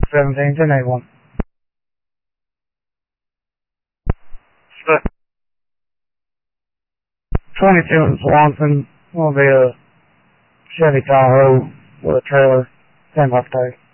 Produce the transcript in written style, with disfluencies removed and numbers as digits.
17, 1081. 22 in Swanson. Will be a Chevy Tahoe with a trailer. Same uptake.